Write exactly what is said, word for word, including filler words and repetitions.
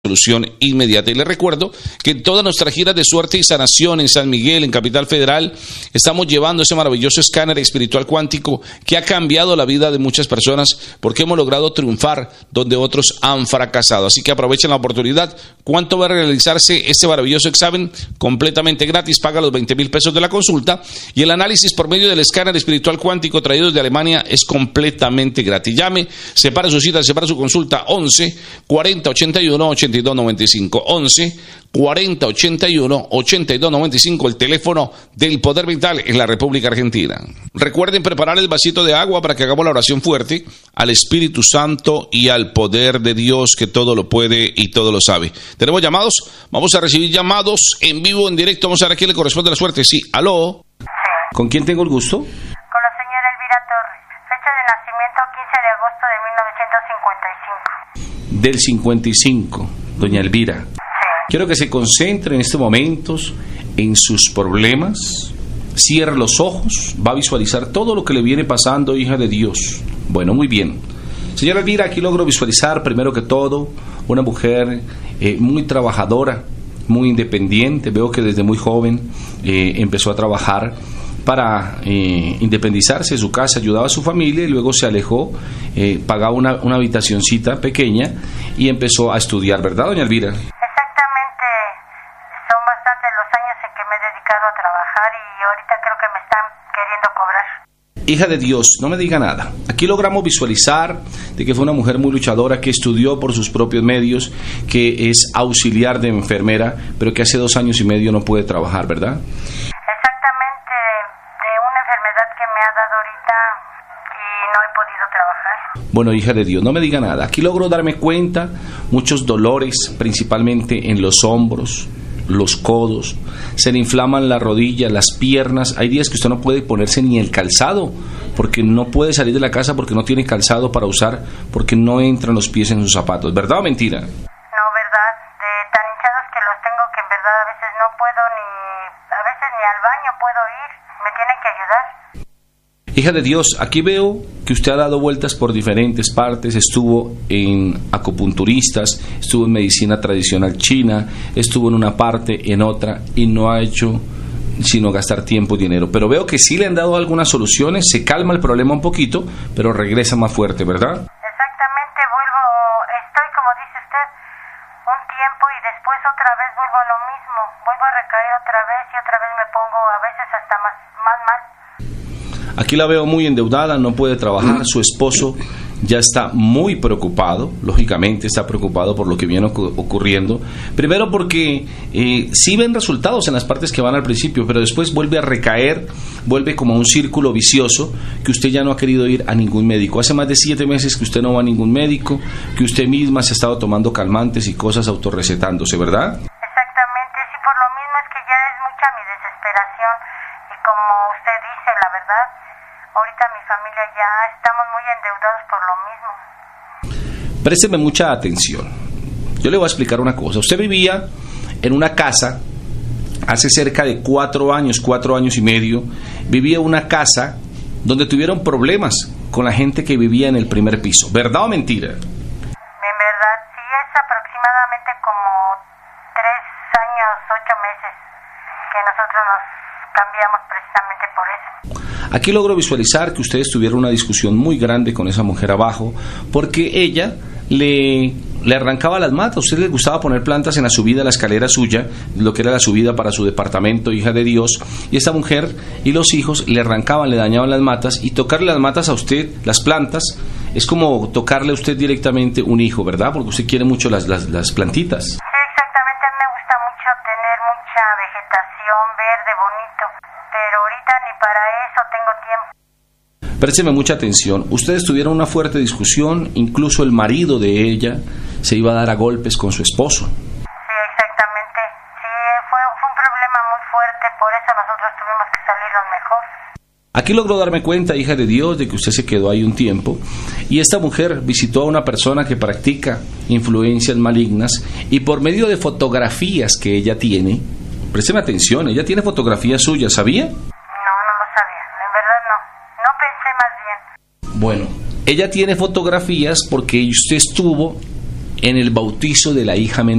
solución inmediata. Y les recuerdo que en todas nuestras giras de suerte y sanación en San Miguel, en Capital Federal, estamos llevando ese maravilloso escáner espiritual cuántico que ha cambiado la vida de muchas personas porque hemos logrado triunfar donde otros han fracasado. Así que aprovechen la oportunidad. ¿Cuánto va a realizarse este maravilloso examen? Completamente gratis, paga los veinte mil pesos de la consulta y el análisis por medio del escáner espiritual cuántico traído desde Alemania es completamente gratis. Llame, separa su cita, separa su consulta, once cuarenta ochenta y uno ochenta y dos noventa y cinco, once cuarenta ochenta y uno ochenta y dos noventa y cinco, el teléfono del Poder Vital en la República Argentina. Recuerden preparar el vasito de agua para que hagamos la oración fuerte al Espíritu Santo y al poder de Dios que todo lo puede y todo lo sabe. ¿Tenemos llamados? Vamos a recibir llamados en vivo, en directo. Vamos a ver a quién le corresponde la suerte. Sí, aló. Sí. ¿Con quién tengo el gusto? Con la señora Elvira Torres. Fecha de nacimiento quince de agosto de mil novecientos cincuenta y cinco. Del cincuenta y cinco, doña Elvira. Sí. Quiero que se concentre en estos momentos en sus problemas. Cierre los ojos, va a visualizar todo lo que le viene pasando, hija de Dios. Bueno, muy bien. Señora Elvira, aquí logro visualizar, primero que todo, una mujer eh, muy trabajadora, muy independiente. Veo que desde muy joven eh, empezó a trabajar para eh, independizarse de su casa, ayudaba a su familia y luego se alejó, eh, pagaba una, una habitacioncita pequeña y empezó a estudiar, ¿verdad, doña Elvira? Exactamente, son bastantes los años en que me he dedicado a trabajar y ahorita creo que me están queriendo cobrar. Hija de Dios, no me diga nada. Aquí logramos visualizar de que fue una mujer muy luchadora, que estudió por sus propios medios, que es auxiliar de enfermera, pero que hace dos años y medio no puede trabajar, ¿verdad? Exactamente, de una enfermedad que me ha dado ahorita y no he podido trabajar. Bueno, hija de Dios, no me diga nada. Aquí logro darme cuenta, muchos dolores, principalmente en los hombros, los codos, se le inflaman las rodillas, las piernas. Hay días que usted no puede ponerse ni el calzado, porque no puede salir de la casa porque no tiene calzado para usar, porque no entran los pies en sus zapatos. ¿Verdad o mentira? No, verdad, de tan hinchados que los tengo que en verdad a veces no puedo ni, a veces ni al baño puedo ir, me tienen que ayudar. Hija de Dios, aquí veo que usted ha dado vueltas por diferentes partes, estuvo en acupunturistas, estuvo en medicina tradicional china, estuvo en una parte, en otra, y no ha hecho sino gastar tiempo y dinero. Pero veo que sí le han dado algunas soluciones, se calma el problema un poquito, pero regresa más fuerte, ¿verdad? Exactamente, vuelvo, estoy como dice usted, un tiempo y después otra vez vuelvo a lo mismo, vuelvo a recaer otra vez y otra vez me pongo a veces hasta más, más mal. Aquí la veo muy endeudada, no puede trabajar, su esposo ya está muy preocupado, lógicamente está preocupado por lo que viene ocurriendo, primero porque eh, sí ven resultados en las partes que van al principio, pero después vuelve a recaer, vuelve como a un círculo vicioso, que usted ya no ha querido ir a ningún médico. Hace más de siete meses que usted no va a ningún médico, que usted misma se ha estado tomando calmantes y cosas autorrecetándose, ¿verdad? Exactamente, sí, por lo mismo es que ya es mucha mi desesperación y como usted dice, la verdad, ahorita mi familia ya estamos muy endeudados por lo mismo. Présteme mucha atención. Yo le voy a explicar una cosa. Usted vivía en una casa hace cerca de cuatro años, cuatro años y medio. Vivía en una casa donde tuvieron problemas con la gente que vivía en el primer piso. ¿Verdad o mentira? En verdad, sí, es aproximadamente como tres años, ocho meses que nosotros nos cambiamos precisamente por eso. Aquí logro visualizar que ustedes tuvieron una discusión muy grande con esa mujer abajo, porque ella le, le arrancaba las matas. A usted le gustaba poner plantas en la subida, la escalera suya, lo que era la subida para su departamento, hija de Dios, y esta mujer y los hijos le arrancaban, le dañaban las matas, y tocarle las matas a usted, las plantas, es como tocarle a usted directamente un hijo, ¿verdad? Porque usted quiere mucho las, las, las plantitas. Sí, exactamente, a mí me gusta mucho tener mucha vegetación verde, bonito, pero ahorita ni para eso tengo tiempo. Présteme mucha atención. Ustedes tuvieron una fuerte discusión, incluso el marido de ella se iba a dar a golpes con su esposo. Sí, exactamente. Sí, fue, fue un problema muy fuerte, por eso nosotros tuvimos que salirnos mejor. Aquí logró darme cuenta, hija de Dios, de que usted se quedó ahí un tiempo y esta mujer visitó a una persona que practica influencias malignas y por medio de fotografías que ella tiene, présteme atención, ella tiene fotografías suyas, ¿sabía? No, no lo sabía, en verdad no, no pensé más bien. Bueno, ella tiene fotografías porque usted estuvo en el bautizo de la hija menor.